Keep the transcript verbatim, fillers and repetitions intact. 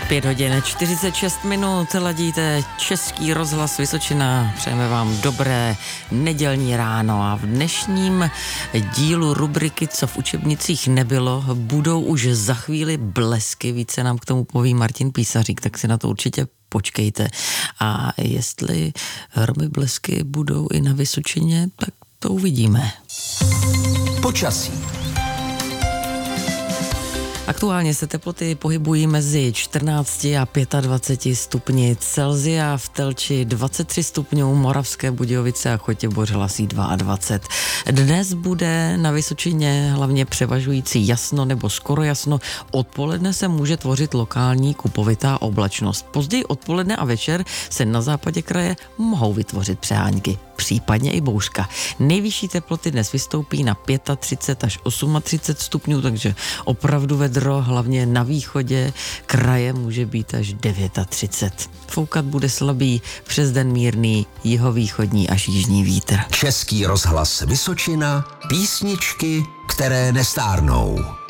Pět hodin, čtyřicet šest minut, ladíte Český rozhlas Vysočina. Přejeme vám dobré nedělní ráno a v dnešním dílu rubriky Co v učebnicích nebylo, budou už za chvíli blesky. Více nám k tomu poví Martin Písařík, tak si na to určitě počkejte. A jestli hromy blesky budou i na Vysočině, tak to uvidíme. Počasí. Aktuálně se teploty pohybují mezi čtrnácti a dvaceti pěti stupni Celsia, v Telči dvacet tři stupňů, Moravské Budějovice a Chotěboř hlasí dvacet dva. Dnes bude na Vysočině hlavně převažující jasno nebo skoro jasno. Odpoledne se může tvořit lokální kupovitá oblačnost. Později odpoledne a večer se na západě kraje mohou vytvořit přehánky, případně i bouřka. Nejvyšší teploty dnes vystoupí na třicet pět až třicet osm stupňů, takže opravdu vedro, hlavně na východě kraje může být až třicet devět. Foukat bude slabý, přes den mírný jihovýchodní až jižní vítr. Český rozhlas Vysočina, písničky, které nestárnou.